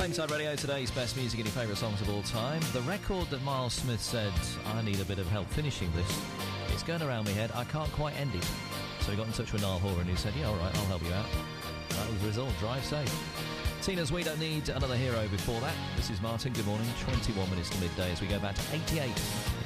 Tameside Radio, today's best music and your favourite songs of all time. The record that Miles Smith said, I need a bit of help finishing this, it's going around my head, I can't quite end it. So he got in touch with Niall Horan, who said, yeah, all right, I'll help you out. That was the result, drive safe. Tina's We Don't Need Another Hero before that. This is Martin, good morning, 21 minutes to midday as we go back to 88.